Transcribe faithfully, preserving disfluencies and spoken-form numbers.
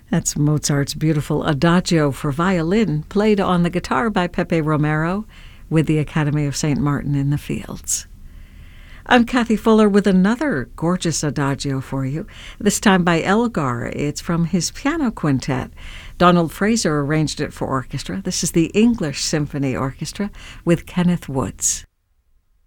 That's Mozart's beautiful Adagio for violin, played on the guitar by Pepe Romero with the Academy of Saint Martin in the Fields. I'm Kathy Fuller with another gorgeous Adagio for you, this time by Elgar. It's from his piano quintet. Donald Fraser arranged it for orchestra. This is the English Symphony Orchestra with Kenneth Woods.